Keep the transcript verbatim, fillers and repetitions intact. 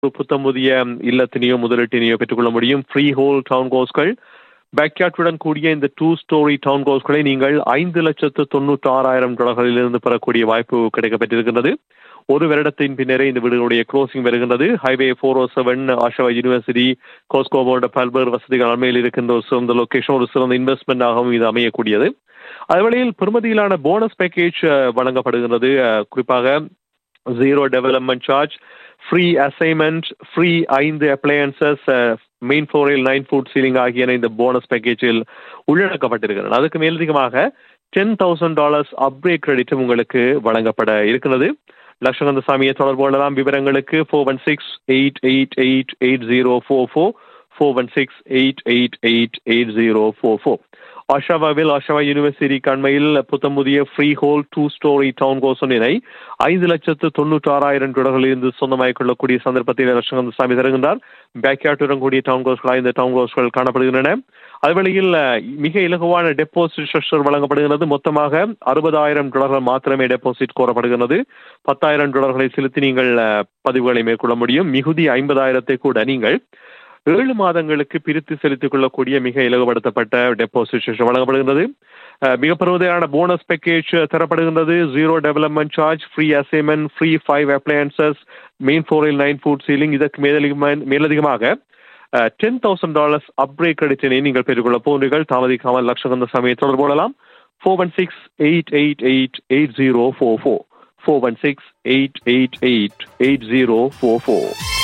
புத்தம் புதிய இல்லத்தினையோ முதலீட்டினையோ பெற்றுக்கொள்ள முடியும். ஃப்ரீ ஹோல் டவுன் ஹவுஸ்கள் பேக்யார்டுடன் கூடிய இந்த டூ ஸ்டோரி டவுன் ஹவுஸ்களை நீங்கள் ஐந்து லட்சத்து தொண்ணூற்றி ஆறாயிரம் டாலர்களிலிருந்து பெறக்கூடிய வாய்ப்பு கிடைக்கப்பட்டிருக்கின்றது. ஒரு வருடத்தின் பின்னரே இந்த வீடுகளுடைய க்ளோசிங் வருகின்றது. ஹைவே ஃபோர் ஓ செவன் ஆஷாவா யூனிவர்சிட்டி கோஸ்கோ போன்ற பல்வேறு வசதிகள் அண்மையில் இருக்கின்ற ஒரு சிறந்த லொகேஷன், ஒரு சிறந்த இன்வெஸ்ட்மெண்டாகவும் இது அமையக்கூடியது. அதுவழியில் பெருமதியிலான போனஸ் பேக்கேஜ் வழங்கப்படுகின்றது. குறிப்பாக zero development charge, free assignment, free ஐந்து அப்ளையன்சஸ், மெயின் ஃப்ளோரில் நைன் ஃபுட் சீலிங் ஆகியன இந்த போனஸ் பேக்கேஜில் உள்ளடக்கப்பட்டிருக்கிறது. அதுக்கு மேலதிகமாக டென் தௌசண்ட் டாலர்ஸ் அப்கிரேட் கிரெடிட்டும் உங்களுக்கு வழங்கப்பட இருக்கிறது. லட்சகந்த சாமியை தொடர்பு கொள்ளலாம். விவரங்களுக்கு four one six eight eight eight eight zero four four four one six eight eight eight eight zero four four. ஆஷாவாவில் Oshawa university கண்மையில் புத்தம் புதிய free whole two story down house ஒன்றினை ஐந்து லட்சத்து தொண்ணூற்றி ஆறாயிரம் டாலர்களில் இருந்து சொந்தமாகிக் கொள்ளக்கூடிய சந்தர்ப்பத்தில் லட்சகந்த சாமி தருகின்றார். பேக்யார்டுடன் கூடிய டவுன் ஹவுஸ்களாக இந்த டவுன் ஹவுஸ்கள் காணப்படுகின்றன. அதுவழியில் மிக இலகுவான டெபாசிட் ஸ்ட்ரக்சர் வழங்கப்படுகிறது. மொத்தமாக அறுபதாயிரம் டாலர்கள் மாத்திரமே டெபாசிட் கோரப்படுகிறது. பத்தாயிரம் டாலர்களை செலுத்தி நீங்கள் பதிவுகளை மேற்கொள்ள முடியும். மிகுதி ஐம்பதாயிரத்தை கூட நீங்கள் ஏழு மாதங்களுக்கு பிரித்து செலுத்திக் கொள்ளக்கூடிய மிக இலகுபடுத்தப்பட்ட டெபாசிட் ஸ்ட்ரக்சர் வழங்கப்படுகிறது. மிக பெருமதியான bonus package தரப்படுகின்றது. Zero development charge, free assignment, free five appliances, main ஃப்ளோரில் நைன் ஃபுட் சீலிங். இதற்கு மேலதிகமாக மேலதிகமாக டென் தௌசண்ட் டாலர்ஸ் அப்கிரேட் கிரெடிட்டினை நீங்கள் பெற்றுக்கொள்ள போன்றீர்கள். தாமதிக்காமல் லட்சகந்த சாமியை தொடர்பு கொள்ளலாம். Four one six eight eight eight eight zero four four four one six eight eight eight eight zero four four.